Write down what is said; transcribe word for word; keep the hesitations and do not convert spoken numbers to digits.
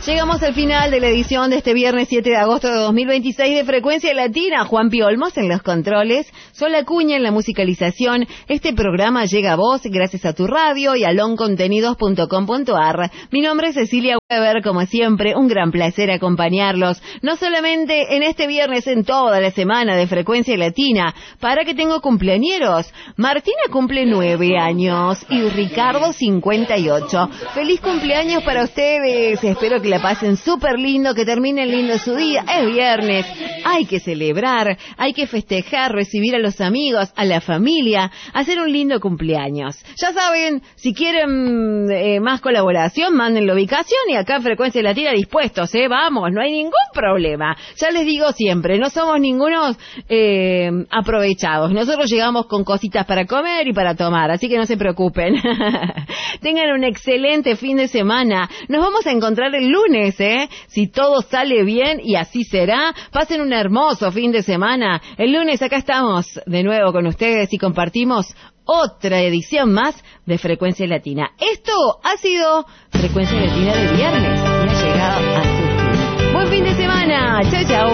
Llegamos al final de la edición de este viernes siete de agosto de dos mil veintiséis de Frecuencia Latina. Juan Piolmos en los controles, Sol Acuña en la musicalización. Este programa llega a vos gracias a tu radio y a loncontenidos punto com punto ar. Mi nombre es Cecilia Weber, como siempre, un gran placer acompañarlos, no solamente en este viernes, en toda la semana de Frecuencia Latina. Para que tengo cumpleañeros, Martina cumple nueve años y Ricardo cincuenta y ocho. Feliz cumpleaños para ustedes, espero que la pasen súper lindo, que terminen lindo su día. Es viernes, hay que celebrar, hay que festejar, recibir a los amigos, a la familia, hacer un lindo cumpleaños. Ya saben, si quieren eh, más colaboración, manden la ubicación y acá en Frecuencia Latina dispuestos, ¿eh? Vamos, no hay ningún problema. Ya les digo siempre, no somos ningunos eh, aprovechados. Nosotros llegamos con cositas para comer y para tomar, así que no se preocupen. Tengan un excelente fin de semana. Nos vamos a encontrar el lunes, ¿eh? Si todo sale bien, y así será. Pasen un hermoso fin de semana. El lunes acá estamos de nuevo con ustedes y compartimos otra edición más de Frecuencia Latina. Esto ha sido Frecuencia Latina de viernes y ha llegado a su fin. Buen fin de semana. Chau, chau.